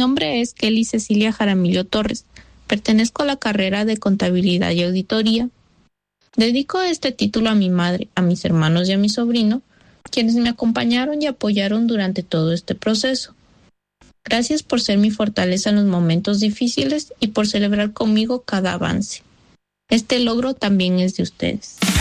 nombre es Kelly Cecilia Jaramillo Torres. Pertenezco a la carrera de Contabilidad y Auditoría. Dedico este título a mi madre, a mis hermanos y a mi sobrino, quienes me acompañaron y apoyaron durante todo este proceso. Gracias por ser mi fortaleza en los momentos difíciles y por celebrar conmigo cada avance. Este logro también es de ustedes.